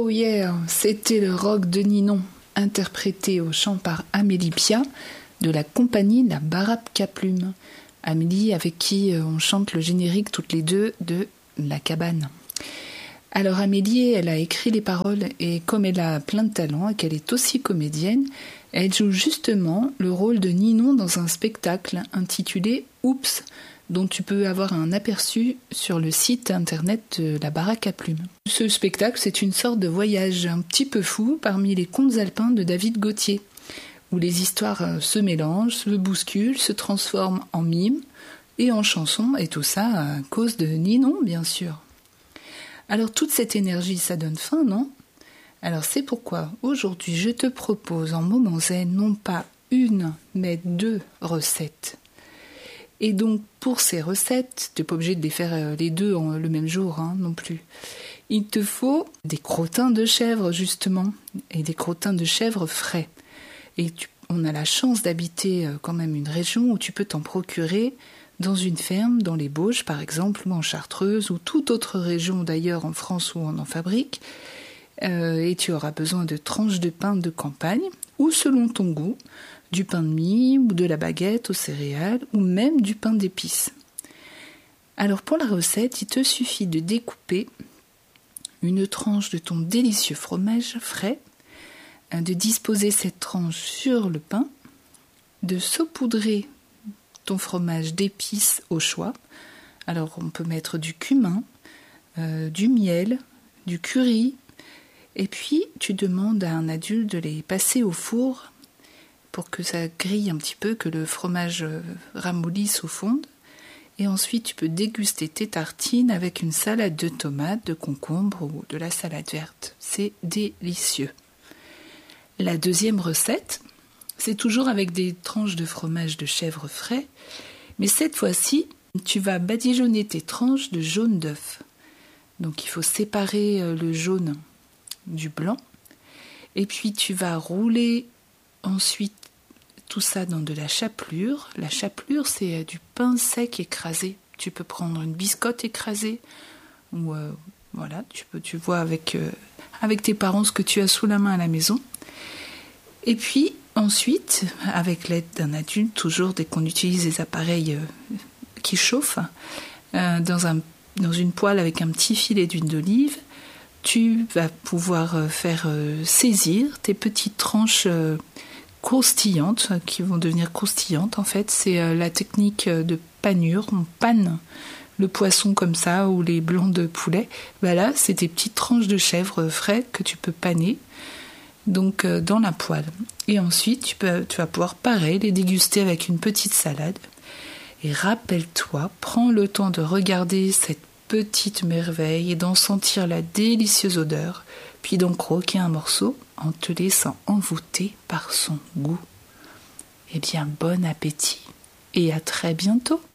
Oh yeah, c'était le rock de Ninon, interprété au chant par Amélie Pia de la compagnie La Baraque-Plume. Amélie avec qui on chante le générique toutes les deux de La Cabane. Alors Amélie, elle a écrit les paroles et comme elle a plein de talent et qu'elle est aussi comédienne, elle joue justement le rôle de Ninon dans un spectacle intitulé Oups, dont tu peux avoir un aperçu sur le site internet de La Baraque-Plume. Ce spectacle, c'est une sorte de voyage un petit peu fou parmi les contes alpins de David Gauthier, où les histoires se mélangent, se bousculent, se transforment en mimes et en chansons, et tout ça à cause de Ninon, bien sûr. Alors toute cette énergie, ça donne faim, non ? Alors c'est pourquoi aujourd'hui je te propose en Moment Zen non pas une, mais 2 recettes. Et donc pour ces recettes, tu n'es pas obligé de les faire les deux le même jour non plus. Il te faut des crottins de chèvre justement, et des crottins de chèvre frais. Et on a la chance d'habiter quand même une région où tu peux t'en procurer dans une ferme, dans les Bauges par exemple, ou en Chartreuse, ou toute autre région d'ailleurs en France où on en fabrique. Et tu auras besoin de tranches de pain de campagne, ou selon ton goût, du pain de mie, ou de la baguette aux céréales, ou même du pain d'épices. Alors pour la recette, il te suffit de découper une tranche de ton délicieux fromage frais, de disposer cette tranche sur le pain, de saupoudrer ton fromage d'épices au choix. Alors on peut mettre du cumin, du miel, du curry, et puis tu demandes à un adulte de les passer au four pour que ça grille un petit peu, que le fromage ramollisse au fond. Et ensuite tu peux déguster tes tartines avec une salade de tomates, de concombres ou de la salade verte. C'est délicieux. La deuxième recette, c'est toujours avec des tranches de fromage de chèvre frais, mais cette fois-ci, tu vas badigeonner tes tranches de jaune d'œuf. Donc il faut séparer le jaune du blanc, et puis tu vas rouler ensuite tout ça dans de la chapelure. La chapelure, c'est du pain sec écrasé. Tu peux prendre une biscotte écrasée, ou voilà, tu vois avec tes parents ce que tu as sous la main à la maison. Et puis ensuite, avec l'aide d'un adulte, toujours dès qu'on utilise des appareils qui chauffent, dans une poêle avec un petit filet d'huile d'olive, tu vas pouvoir faire saisir tes petites tranches croustillantes, qui vont devenir croustillantes en fait. C'est la technique de panure. On panne le poisson comme ça, ou les blancs de poulet. Là, c'est tes petites tranches de chèvre frais que tu peux paner donc dans la poêle. Et ensuite, tu vas pouvoir pareil les déguster avec une petite salade. Et rappelle-toi, prends le temps de regarder cette petite merveille et d'en sentir la délicieuse odeur, puis d'en croquer un morceau en te laissant envoûter par son goût. Eh bien, bon appétit et à très bientôt!